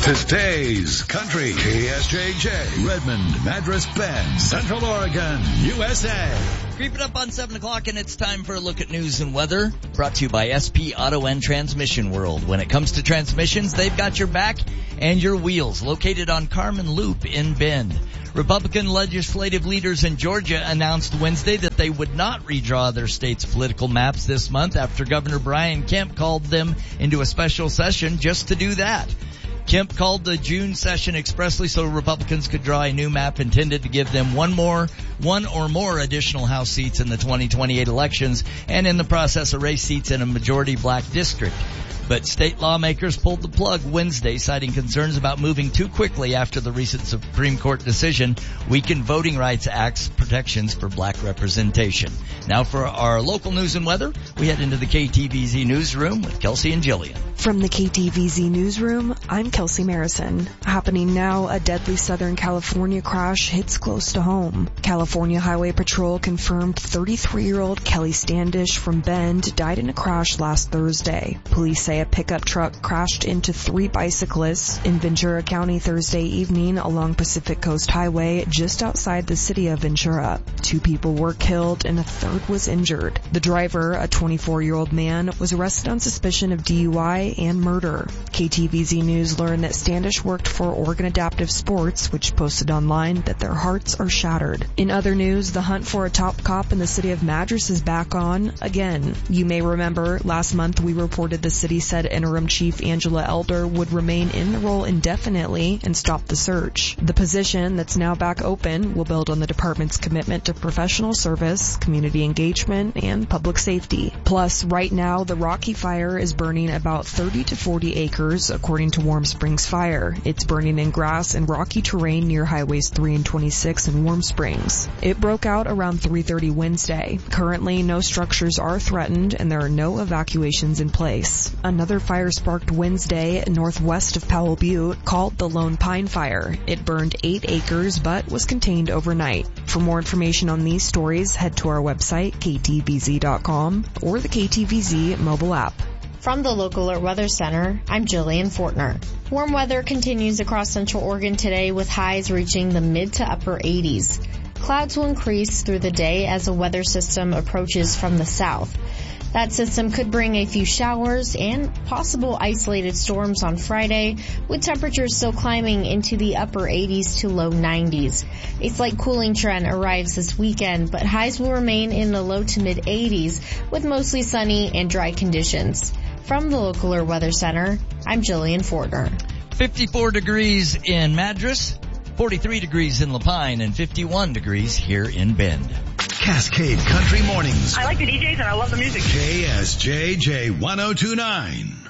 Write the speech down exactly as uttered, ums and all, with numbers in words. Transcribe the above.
Today's Country, K S J J, Redmond, Madras, Bend, Central Oregon, U S A. Creeping up on seven o'clock, and it's time for a look at news and weather, brought to you by S P Auto and Transmission World. When it comes to transmissions, they've got your back and your wheels, located on Carmen Loop in Bend. Republican legislative leaders in Georgia announced Wednesday that they would not redraw their state's political maps this month after Governor Brian Kemp called them into a special session just to do that. Kemp called the June session expressly so Republicans could draw a new map intended to give them one more, one or more additional House seats in the twenty twenty-eight elections, and in the process erase seats in a majority black district. But state lawmakers pulled the plug Wednesday, citing concerns about moving too quickly after the recent Supreme Court decision weakened Voting Rights Act's protections for black representation. Now for our local news and weather, we head into the K T V Z newsroom with Kelsey and Jillian. From the K T V Z newsroom, I'm Kelsey Marison. Happening now, a deadly Southern California crash hits close to home. California Highway Patrol confirmed thirty-three-year-old Kelly Standish from Bend died in a crash last Thursday. Police say a pickup truck crashed into three bicyclists in Ventura County Thursday evening along Pacific Coast Highway just outside the city of Ventura. Two people were killed and a third was injured. The driver, a twenty-four-year-old man, was arrested on suspicion of D U I and murder. K T V Z News learned that Standish worked for Oregon Adaptive Sports, which posted online that their hearts are shattered. In other news, the hunt for a top cop in the city of Madras is back on again. You may remember last month we reported the city said interim chief Angela Elder would remain in the role indefinitely and stop the search. The position that's now back open will build on the department's commitment to professional service, community engagement, and public safety. Plus, right now, the Rocky Fire is burning about thirty to forty acres, according to Warm Springs Fire. It's burning in grass and rocky terrain near highways three and twenty-six in Warm Springs. It broke out around three thirty Wednesday. Currently, no structures are threatened and there are no evacuations in place. Another fire sparked Wednesday northwest of Powell Butte called the Lone Pine Fire. It burned eight acres but was contained overnight. For more information on these stories, head to our website, K T V Z dot com, or the K T V Z mobile app. From the Local Alert Weather Center, I'm Jillian Fortner. Warm weather continues across Central Oregon today with highs reaching the mid to upper eighties. Clouds will increase through the day as a weather system approaches from the south. That system could bring a few showers and possible isolated storms on Friday, with temperatures still climbing into the upper eighties to low nineties. A slight cooling trend arrives this weekend, but highs will remain in the low to mid eighties with mostly sunny and dry conditions. From the Local Alert Weather Center, I'm Jillian Fortner. fifty-four degrees in Madras, forty-three degrees in Lapine, and fifty-one degrees here in Bend. Cascade Country Mornings. I like the D Js and I love the music. K S J J one oh two nine.